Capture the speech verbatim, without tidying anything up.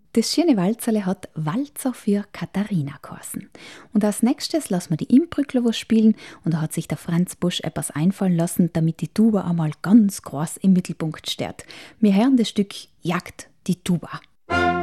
Das schöne Walzerle hat Walzer für Katharina geheißen. Und als nächstes lassen wir die Imbrückler was spielen und da hat sich der Franz Busch etwas einfallen lassen, damit die Tuba einmal ganz groß im Mittelpunkt steht. Wir hören das Stück Jagd die Tuba.